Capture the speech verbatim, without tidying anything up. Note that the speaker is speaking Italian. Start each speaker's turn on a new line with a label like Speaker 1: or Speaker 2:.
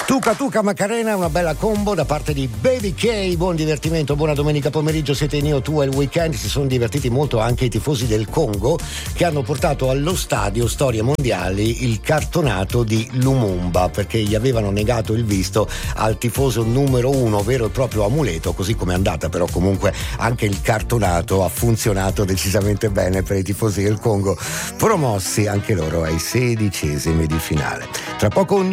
Speaker 1: Tuca Tuca Macarena, una bella combo da parte di Baby K. Buon divertimento, buona domenica pomeriggio, siete in Io, tu e il weekend. Si sono divertiti molto anche i tifosi del Congo, che hanno portato allo stadio Storie Mondiali il cartonato di Lumumba, perché gli avevano negato il visto al tifoso numero uno, vero e proprio amuleto. Così come è andata però comunque anche il cartonato ha funzionato decisamente bene per i tifosi del Congo, promossi anche loro ai sedicesimi di finale. Tra poco un